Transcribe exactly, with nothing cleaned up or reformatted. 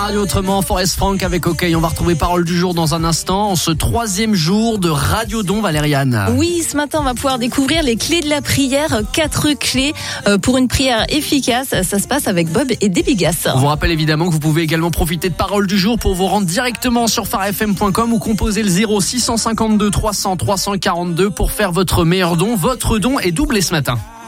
Radio Autrement, Forest Frank avec OK. On va retrouver Parole du jour dans un instant. En ce troisième jour de Radio Don, Valériane. Oui, ce matin, on va pouvoir découvrir les clés de la prière. Quatre clés pour une prière efficace. Ça se passe avec Bob et Débigas. On vous rappelle évidemment que vous pouvez également profiter de Parole du jour pour vous rendre directement sur phare f m point com ou composer le zéro six cent cinquante-deux trois cents trois cent quarante-deux pour faire votre meilleur don. Votre don est doublé ce matin.